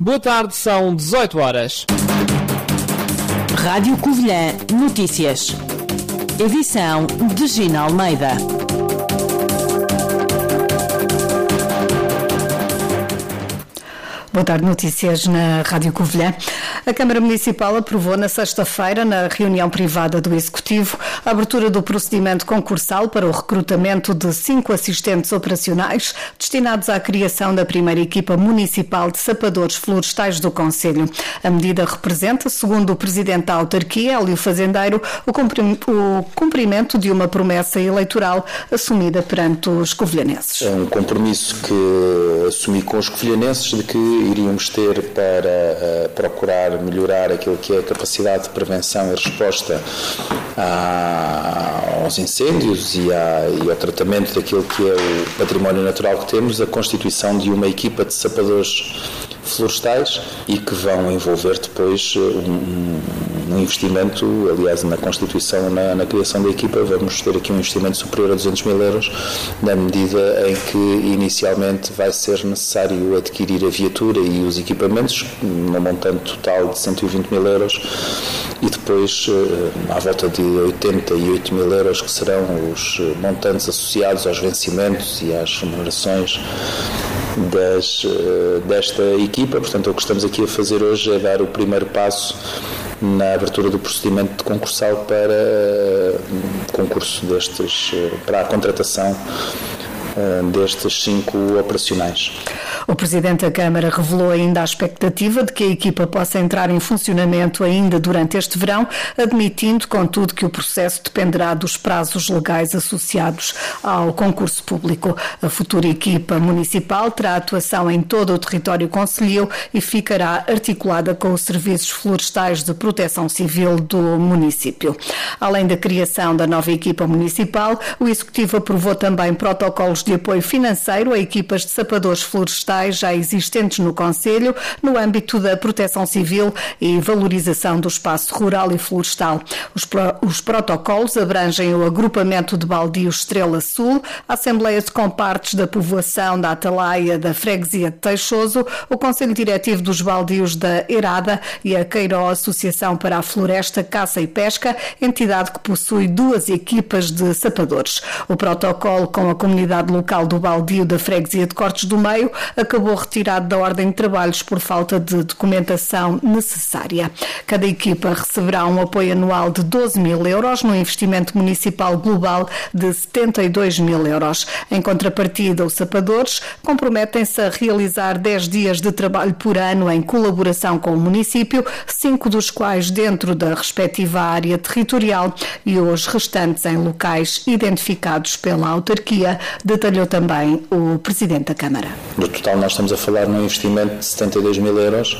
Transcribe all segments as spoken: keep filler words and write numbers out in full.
Boa tarde, são dezoito horas. Rádio Covilhã Notícias. Edição de Gina Almeida. Boa tarde, notícias na Rádio Covilhã. A Câmara Municipal aprovou na sexta-feira, na reunião privada do Executivo, a abertura do procedimento concursal para o recrutamento de cinco assistentes operacionais destinados à criação da primeira equipa municipal de sapadores florestais do concelho. A medida representa, segundo o Presidente da Autarquia, Hélio Fazendeiro, o cumprimento de uma promessa eleitoral assumida perante os covilhanenses. É um compromisso que assumi com os covilhanenses de que iríamos ter para uh, procurar melhorar aquilo que é a capacidade de prevenção e resposta a, aos incêndios e, a, e ao tratamento daquilo que é o património natural que temos, a constituição de uma equipa de sapadores florestais e que vão envolver depois um, um investimento, aliás, na constituição, na, na criação da equipa, vamos ter aqui um investimento superior a duzentos mil euros, na medida em que inicialmente vai ser necessário adquirir a viatura e os equipamentos, num montante total de cento e vinte mil euros, e depois à volta de oitenta e oito mil euros, que serão os montantes associados aos vencimentos e às remunerações das, desta equipa. Portanto, o que estamos aqui a fazer hoje é dar o primeiro passo na abertura do procedimento de concursal para concurso destes, para a contratação destes cinco operacionais. O Presidente da Câmara revelou ainda a expectativa de que a equipa possa entrar em funcionamento ainda durante este verão, admitindo, contudo, que o processo dependerá dos prazos legais associados ao concurso público. A futura equipa municipal terá atuação em todo o território concelhio e ficará articulada com os serviços florestais de proteção civil do município. Além da criação da nova equipa municipal, o Executivo aprovou também protocolos de apoio financeiro a equipas de sapadores florestais já existentes no concelho, no âmbito da proteção civil e valorização do espaço rural e florestal. Os, pro, os protocolos abrangem o agrupamento de baldios Estrela Sul, a Assembleia de Compartes da Povoação da Atalaia da Freguesia de Teixoso, o Conselho Diretivo dos Baldios da Herada e a Queiró Associação para a Floresta, Caça e Pesca, entidade que possui duas equipas de sapadores. O protocolo com a comunidade local do baldio da Freguesia de Cortes do Meio acabou retirado da ordem de trabalhos por falta de documentação necessária. Cada equipa receberá um apoio anual de doze mil euros no investimento municipal global de setenta e dois mil euros. Em contrapartida, os sapadores comprometem-se a realizar dez dias de trabalho por ano em colaboração com o município, cinco dos quais dentro da respectiva área territorial e os restantes em locais identificados pela autarquia, detalhou também o Presidente da Câmara. No total, nós estamos a falar num investimento de setenta e dois mil euros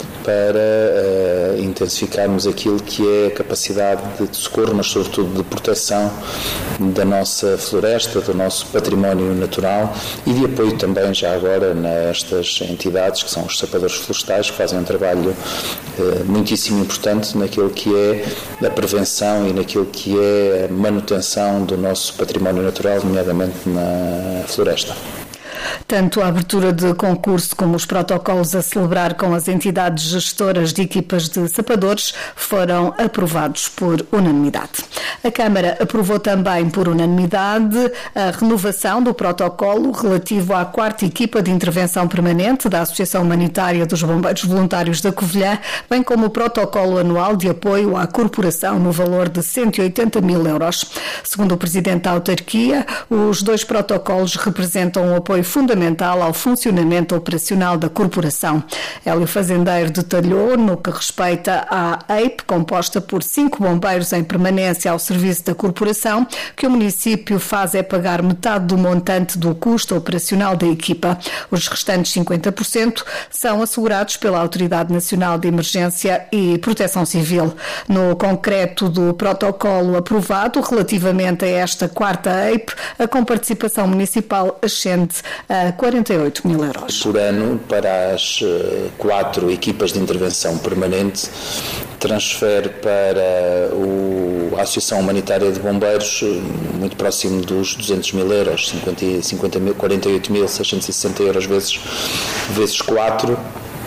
para uh, intensificarmos aquilo que é a capacidade de socorro, mas sobretudo de proteção da nossa floresta, do nosso património natural e de apoio também já agora nestas entidades que são os sapadores florestais, que fazem um trabalho uh, muitíssimo importante naquilo que é a prevenção e naquilo que é a manutenção do nosso património natural, nomeadamente na floresta. Tanto a abertura de concurso como os protocolos a celebrar com as entidades gestoras de equipas de sapadores foram aprovados por unanimidade. A Câmara aprovou também por unanimidade a renovação do protocolo relativo à quarta equipa de intervenção permanente da Associação Humanitária dos Bombeiros Voluntários da Covilhã, bem como o protocolo anual de apoio à corporação no valor de cento e oitenta mil euros. Segundo o Presidente da Autarquia, os dois protocolos representam um apoio fundamental ao funcionamento operacional da corporação. Hélio Fazendeiro detalhou, no que respeita à E I P, composta por cinco bombeiros em permanência ao serviço da corporação, que o município faz é pagar metade do montante do custo operacional da equipa. Os restantes cinquenta por cento são assegurados pela Autoridade Nacional de Emergência e Proteção Civil. No concreto do protocolo aprovado relativamente a esta quarta E I P, a comparticipação municipal ascende a quarenta e oito mil euros. Por ano, para as quatro equipas de intervenção permanente, transfere para o, a Associação Humanitária de Bombeiros muito próximo dos duzentos mil euros, cinquenta mil, quarenta e oito mil seiscentos e sessenta euros vezes, vezes quatro,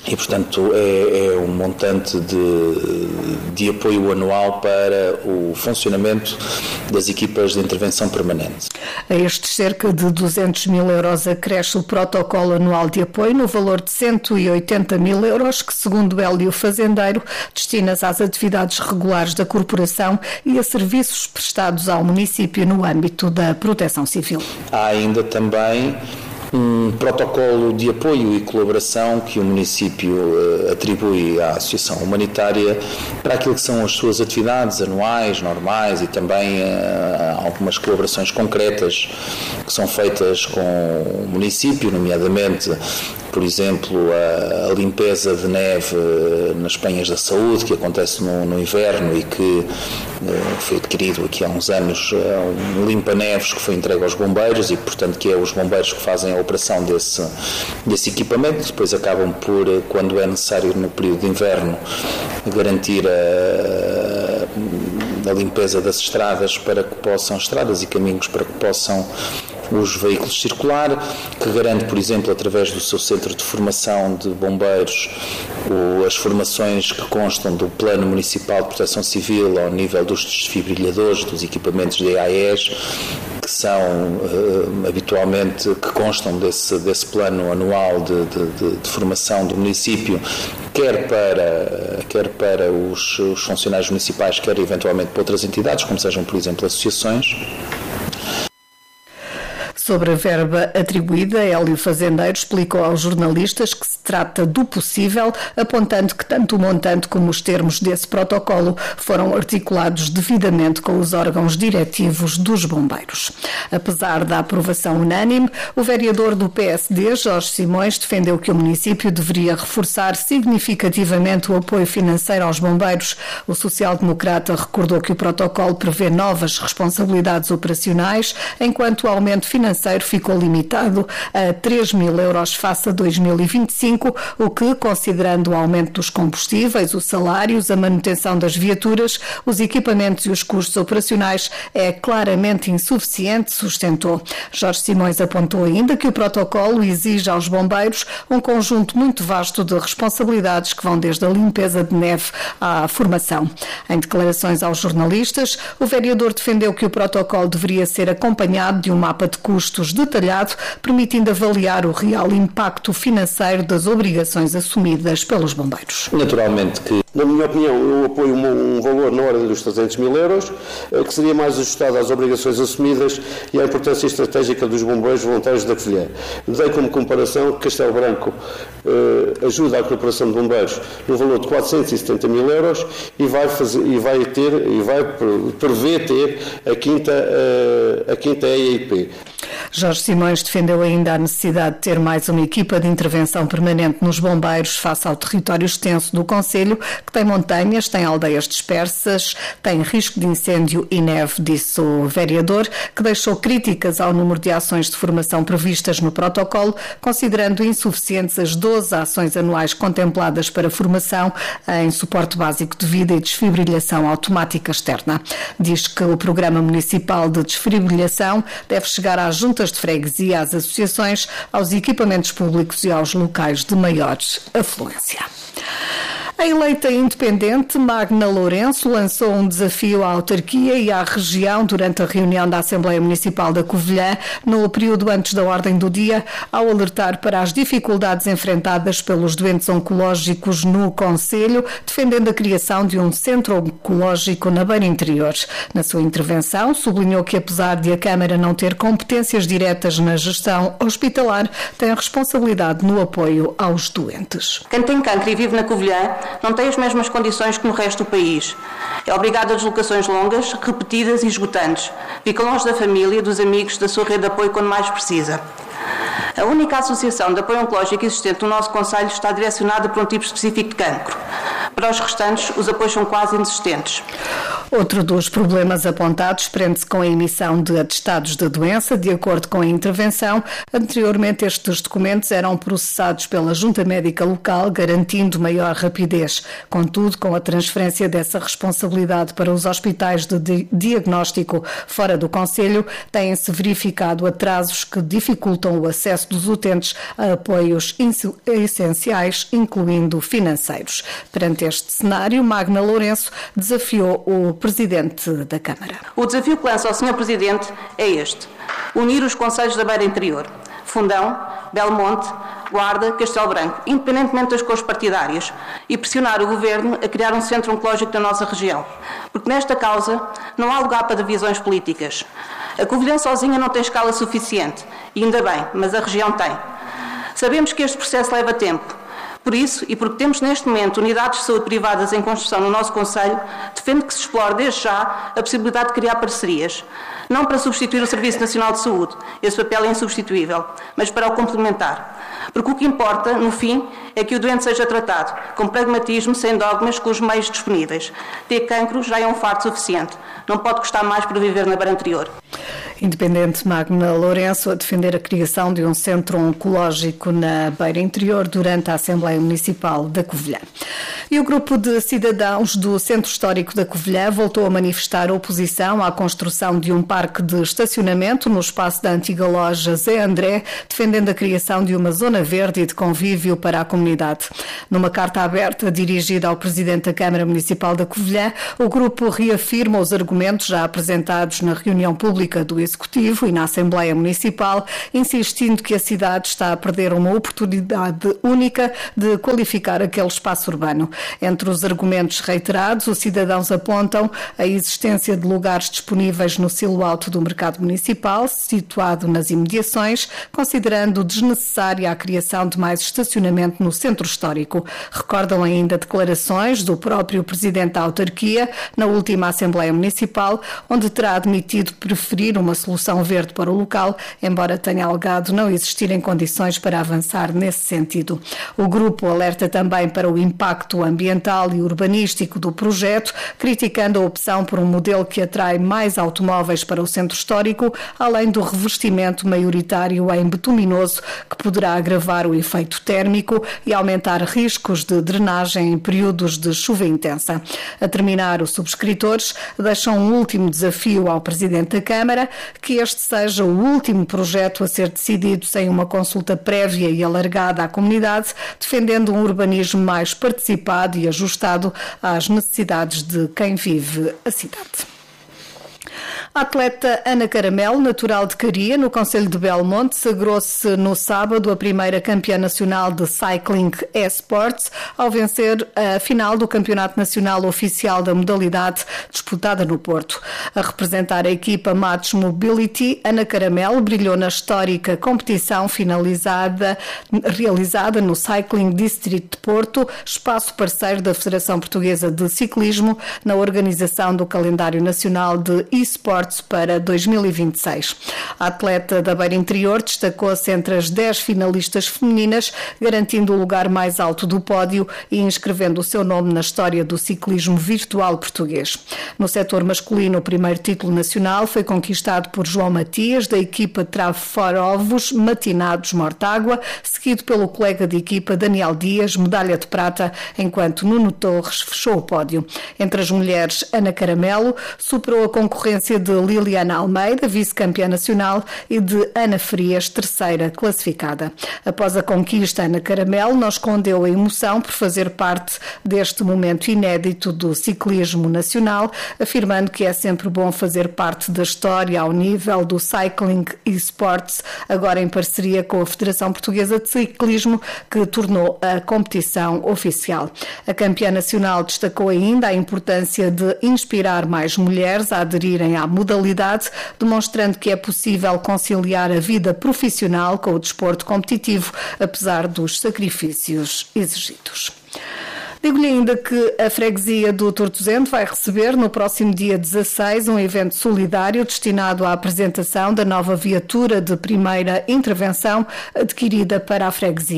e, portanto, é, é um montante de, de apoio anual para o funcionamento das equipas de intervenção permanente. A estes cerca de duzentos mil euros acresce o protocolo anual de apoio no valor de cento e oitenta mil euros, que, segundo Hélio Fazendeiro, destina-se às atividades regulares da corporação e a serviços prestados ao município no âmbito da proteção civil. Há ainda também um protocolo de apoio e colaboração que o município uh, atribui à Associação Humanitária para aquilo que são as suas atividades anuais, normais, e também uh, algumas colaborações concretas que são feitas com o município, nomeadamente, por exemplo, a, a limpeza de neve uh, nas penhas da saúde, que acontece no, no inverno e que uh, foi adquirido aqui há uns anos, uh, um limpa-neves que foi entregue aos bombeiros e, portanto, que é os bombeiros que fazem a operação desse, desse equipamento. Depois acabam por, quando é necessário no período de inverno, garantir a, a limpeza das estradas para que possam, estradas e caminhos para que possam os veículos circular, que garante, por exemplo, através do seu centro de formação de bombeiros, o, as formações que constam do Plano Municipal de Proteção Civil ao nível dos desfibrilhadores, dos equipamentos de E A E S, que são uh, habitualmente, que constam desse, desse plano anual de, de, de, de formação do município, quer para, quer para os, os funcionários municipais, quer eventualmente para outras entidades, como sejam, por exemplo, associações. Sobre a verba atribuída, Hélio Fazendeiro explicou aos jornalistas que se trata do possível, apontando que tanto o montante como os termos desse protocolo foram articulados devidamente com os órgãos diretivos dos bombeiros. Apesar da aprovação unânime, o vereador do P S D, Jorge Simões, defendeu que o município deveria reforçar significativamente o apoio financeiro aos bombeiros. O social-democrata recordou que o protocolo prevê novas responsabilidades operacionais, enquanto o aumento financeiro ficou limitado a três mil euros face a dois mil e vinte e cinco, o que, considerando o aumento dos combustíveis, os salários, a manutenção das viaturas, os equipamentos e os custos operacionais, é claramente insuficiente, sustentou. Jorge Simões apontou ainda que o protocolo exige aos bombeiros um conjunto muito vasto de responsabilidades que vão desde a limpeza de neve à formação. Em declarações aos jornalistas, o vereador defendeu que o protocolo deveria ser acompanhado de um mapa de custos detalhado, permitindo avaliar o real impacto financeiro das obrigações assumidas pelos bombeiros. Naturalmente que, na minha opinião, eu apoio um valor na ordem dos trezentos mil euros, que seria mais ajustado às obrigações assumidas e à importância estratégica dos bombeiros voluntários da Covilhã. Dei como comparação que Castelo Branco eh, ajuda à corporação de bombeiros no valor de quatrocentos e setenta mil euros e vai, fazer, e vai ter, e vai prever ter a quinta, eh, a quinta E I P. Jorge Simões defendeu ainda a necessidade de ter mais uma equipa de intervenção permanente nos bombeiros face ao território extenso do concelho, que tem montanhas, tem aldeias dispersas, tem risco de incêndio e neve, disse o vereador, que deixou críticas ao número de ações de formação previstas no protocolo, considerando insuficientes as doze ações anuais contempladas para formação em suporte básico de vida e desfibrilhação automática externa. Diz que o Programa Municipal de Desfibrilhação deve chegar às juntas de freguesia, às associações, aos equipamentos públicos e aos locais de maior afluência. A eleita independente Magna Lourenço lançou um desafio à autarquia e à região durante a reunião da Assembleia Municipal da Covilhã, no período antes da ordem do dia, ao alertar para as dificuldades enfrentadas pelos doentes oncológicos no concelho, defendendo a criação de um centro oncológico na Beira Interior. Na sua intervenção, sublinhou que, apesar de a Câmara não ter competências diretas na gestão hospitalar, tem a responsabilidade no apoio aos doentes. Quem tem cancro e vive na Covilhã não tem as mesmas condições que no resto do país. É obrigado a deslocações longas, repetidas e esgotantes. Fica longe da família, dos amigos, da sua rede de apoio quando mais precisa. A única associação de apoio oncológico existente no nosso concelho está direcionada para um tipo específico de cancro. Para os restantes, os apoios são quase inexistentes. Outro dos problemas apontados prende-se com a emissão de atestados de doença. De acordo com a intervenção, anteriormente estes documentos eram processados pela Junta Médica Local, garantindo maior rapidez. Contudo, com a transferência dessa responsabilidade para os hospitais de diagnóstico fora do concelho, têm-se verificado atrasos que dificultam o acesso dos utentes a apoios essenciais, incluindo financeiros. Perante este cenário, Magna Lourenço desafiou o Presidente da Câmara. O desafio que lança ao senhor Presidente é este: unir os concelhos da Beira Interior, Fundão, Belmonte, Guarda, Castelo Branco, independentemente das cores partidárias, e pressionar o Governo a criar um centro oncológico na nossa região. Porque nesta causa não há lugar para divisões políticas. A Covilhã sozinha não tem escala suficiente, e ainda bem, mas a região tem. Sabemos que este processo leva tempo. Por isso, e porque temos neste momento unidades de saúde privadas em construção no nosso concelho, defendo que se explore desde já a possibilidade de criar parcerias. Não para substituir o Serviço Nacional de Saúde, esse papel é insubstituível, mas para o complementar. Porque o que importa, no fim, é que o doente seja tratado, com pragmatismo, sem dogmas, com os meios disponíveis. Ter cancro já é um fardo suficiente. Não pode custar mais para viver na Beira Interior. Independente Magna Lourenço a defender a criação de um centro oncológico na Beira Interior durante a Assembleia Municipal da Covilhã. E o grupo de cidadãos do Centro Histórico da Covilhã voltou a manifestar oposição à construção de um parque de estacionamento no espaço da antiga loja Zé André, defendendo a criação de uma zona verde e de convívio para a comunidade. Numa carta aberta dirigida ao Presidente da Câmara Municipal da Covilhã, o grupo reafirma os argumentos já apresentados na reunião pública do Executivo e na Assembleia Municipal, insistindo que a cidade está a perder uma oportunidade única de qualificar aquele espaço urbano. Entre os argumentos reiterados, os cidadãos apontam a existência de lugares disponíveis no silo alto do mercado municipal, situado nas imediações, considerando desnecessária a criação de mais estacionamento no centro histórico. Recordam ainda declarações do próprio Presidente da autarquia na última Assembleia Municipal, onde terá admitido preferir uma solução verde para o local, embora tenha alegado não existirem condições para avançar nesse sentido. O grupo alerta também para o impacto ambiental e urbanístico do projeto, criticando a opção por um modelo que atrai mais automóveis para o centro histórico, além do revestimento maioritário em betuminoso, que poderá agravar o efeito térmico e aumentar riscos de drenagem em períodos de chuva intensa. A terminar, os subscritores deixam um último desafio ao Presidente da Câmara, que este seja o último projeto a ser decidido sem uma consulta prévia e alargada à comunidade, defendendo um urbanismo mais participado e ajustado às necessidades de quem vive a cidade. A atleta Ana Caramelo, natural de Caria, no concelho de Belmonte, sagrou-se no sábado a primeira campeã nacional de Cycling eSports, ao vencer a final do Campeonato Nacional Oficial da modalidade disputada no Porto. A representar a equipa Matos Mobility, Ana Caramelo brilhou na histórica competição finalizada, realizada no Cycling District de Porto, espaço parceiro da Federação Portuguesa de Ciclismo, na organização do calendário nacional de eSports para dois mil e vinte e seis. A atleta da Beira Interior destacou-se entre as dez finalistas femininas, garantindo o lugar mais alto do pódio e inscrevendo o seu nome na história do ciclismo virtual português. No setor masculino, o primeiro título nacional foi conquistado por João Matias, da equipa Trave Ovos Matinados Mortágua, seguido pelo colega de equipa Daniel Dias, medalha de prata, enquanto Nuno Torres fechou o pódio. Entre as mulheres, Ana Caramelo superou a concorrência de Liliana Almeida, vice-campeã nacional, e de Ana Frias, terceira classificada. Após a conquista, Ana Caramelo não escondeu a emoção por fazer parte deste momento inédito do ciclismo nacional, afirmando que é sempre bom fazer parte da história ao nível do Cycling eSports, agora em parceria com a Federação Portuguesa de Ciclismo, que tornou a competição oficial. A campeã nacional destacou ainda a importância de inspirar mais mulheres a aderirem à modalidade, demonstrando que é possível conciliar a vida profissional com o desporto competitivo, apesar dos sacrifícios exigidos. Digo-lhe ainda que a freguesia do Tortozende vai receber no próximo dia dezasseis um evento solidário destinado à apresentação da nova viatura de primeira intervenção adquirida para a freguesia.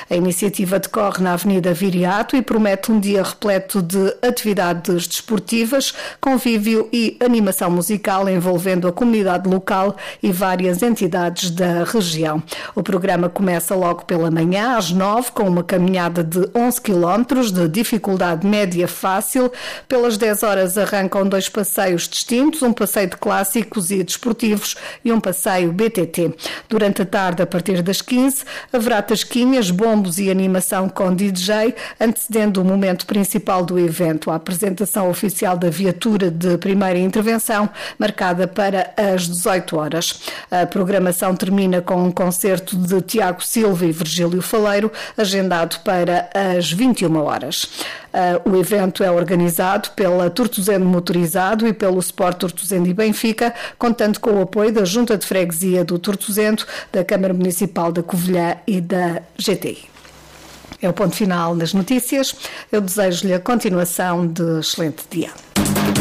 A iniciativa decorre na Avenida Viriato e promete um dia repleto de atividades desportivas, convívio e animação musical envolvendo a comunidade local e várias entidades da região. O programa começa logo pela manhã, às nove, com uma caminhada de onze quilómetros de dificuldade média fácil. Pelas dez horas arrancam dois passeios distintos, um passeio de clássicos e desportivos e um passeio B T T. Durante a tarde, a partir das quinze, haverá tasquinhas, bombos e animação com D J, antecedendo o momento principal do evento, a apresentação oficial da viatura de primeira intervenção, marcada para as dezoito horas. A programação termina com um concerto de Tiago Silva e Virgílio Faleiro, agendado para as vinte e uma horas. O evento é organizado pela Tortozendo Motorizado e pelo Sport Tortozendo e Benfica, contando com o apoio da Junta de Freguesia do Tortozendo, da Câmara Municipal da Covilhã e da G T I. É o ponto final das notícias. Eu desejo-lhe a continuação de excelente dia.